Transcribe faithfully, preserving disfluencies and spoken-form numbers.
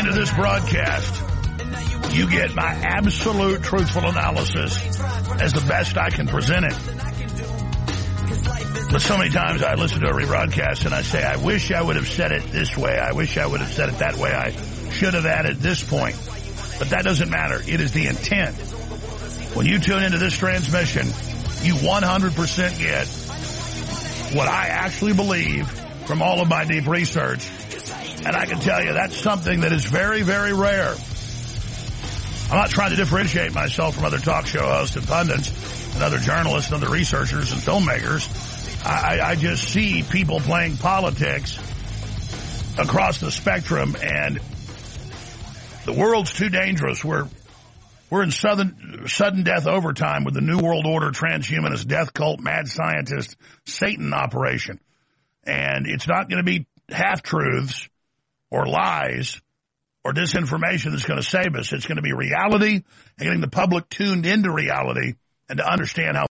into this broadcast, you get my absolute truthful analysis as the best I can present it. But so many times I listen to a rebroadcast and I say, I wish I would have said it this way. I wish I would have said it that way. I should have added this point. But that doesn't matter. It is the intent. When you tune into this transmission, you one hundred percent get what I actually believe from all of my deep research. And I can tell you that's something that is very, very rare. I'm not trying to differentiate myself from other talk show hosts and pundits and other journalists and other researchers and filmmakers. I, I just see people playing politics across the spectrum, and the world's too dangerous. We're we're in sudden sudden death overtime with the New World Order, transhumanist, death cult, mad scientist, Satan operation. And it's not going to be half-truths or lies or disinformation that's going to save us. It's going to be reality and getting the public tuned into reality and to understand how